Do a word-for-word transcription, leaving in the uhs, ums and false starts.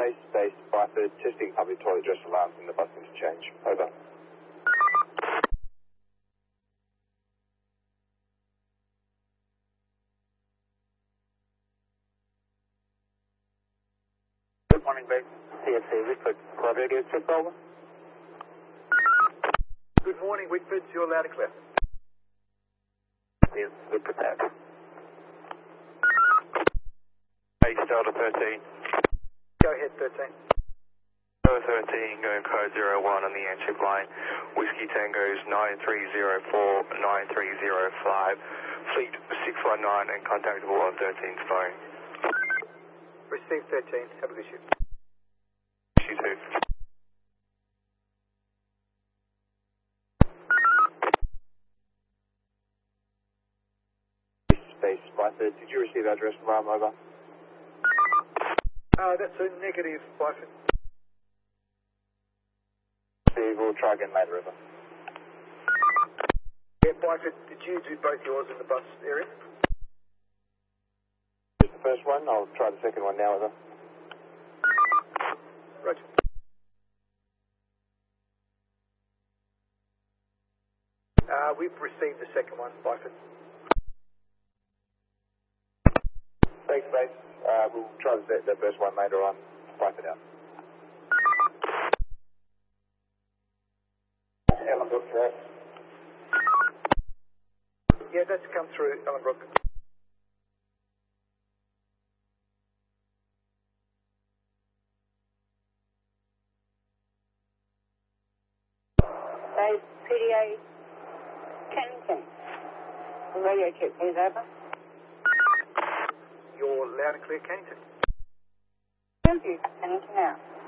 Base, base, Byford, testing public toilet dress alarms in the bus interchange. Over. Good morning, base. C S C, Whitford, Quad Radio, check over. Good morning, Whitford. You're loud and clear. Yes, Whitford, that. Base Delta thirteen. Go ahead, thirteen. Delta thirteen, going code zero one on the airship line. Whiskey Tango's nine three zero four, nine three zero five. Fleet six one nine and contactable on thirteen's phone. Receive thirteen. Have a good shift. You too. Base, Byford, did you receive our dress alarm? Over. Uh, that's a negative, Byford. Steve, we'll try again later. Over. Yeah, Byford, did you do both yours in the bus area? Just the first one. I'll try the second one now. Over. Roger. Uh, we've received the second one, Byford. Thanks, base. Uh, we'll try the, the first one later on. Byford out. Ellenbrook, correct? Yeah, that's come through, Ellenbrook. Base P D A Kennington. Radio check, please, over. You're loud and clear, Kennington. Thank you, Kennington out.